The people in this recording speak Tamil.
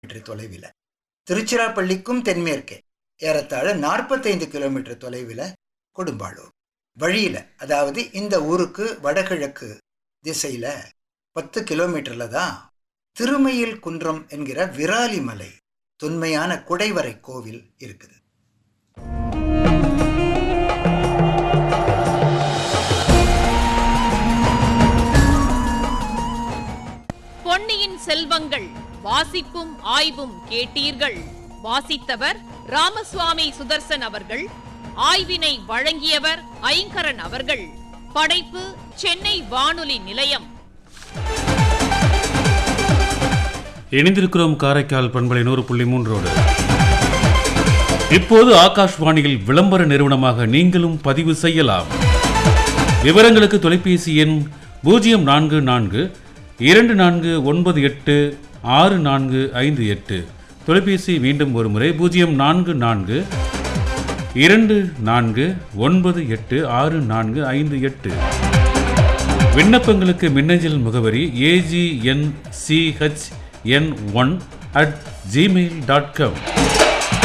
கிலோமீட்டர் தொலைவில், திருச்சிராப்பள்ளிக்கும் தென்மேற்கே ஏறத்தாழ 45 கிலோமீட்டர் தொலைவில் கொடும்பாளூர். வழியில், அதாவது இந்த ஊருக்கு வடகிழக்கு திசையில் 10 கிலோமீட்டரில் தான் திருமயில் குன்றம் என்கிற விராலிமலை தொன்மையான குடைவரை கோவில் இருக்குது. பொன்னியின் செல்வங்கள் வாசிப்பும் ஆய்வும் கேட்டீர்கள். வாசித்தவர் ராமசுவாமி சுதர்சன் அவர்கள். ஆய்வினை வழங்கியவர் ஐங்கரன் அவர்கள். படைப்பு சென்னை வானொலி நிலையம். இணைந்திருக்கிறோம் காரைக்கால் பண்பலை 100.3. இப்போது ஆகாஷ்வாணியில் விளம்பர நிறுவனமாக நீங்களும் பதிவு செய்யலாம். விவரங்களுக்கு தொலைபேசி எண் 0442498645. தொலைபேசி மீண்டும் ஒரு முறை 0442498645. விண்ணப்பங்களுக்கு மின்னஞ்சல் முகவரி agNCHN1@gmail.com.